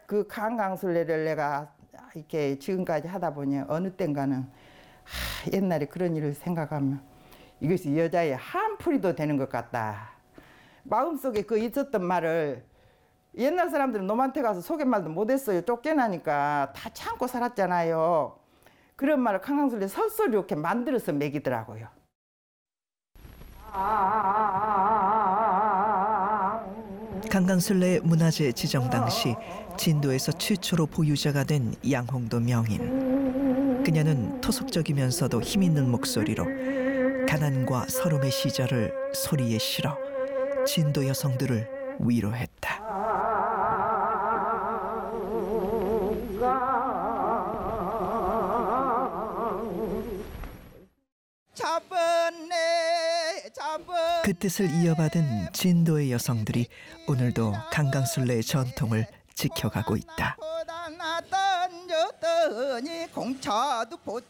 그 강강술래를 내가 이렇게 지금까지 하다 보니 어느 땐가는 옛날에 그런 일을 생각하면 이것이 여자의 한풀이도 되는 것 같다. 마음속에 그 있었던 말을 옛날 사람들은 놈한테 가서 소개말도 못했어요. 쫓겨나니까 다 참고 살았잖아요. 그런 말을 강강술래 설설 이렇게 만들어서 먹이더라고요. 강강술래 문화재 지정 당시 진도에서 최초로 보유자가 된 양홍도 명인. 그녀는 토속적이면서도 힘있는 목소리로 가난과 서름의 시절을 소리에 실어 진도 여성들을 위로했다. 그 뜻을 이어받은 진도의 여성들이 오늘도 강강술래의 전통을 지켜가고 있다.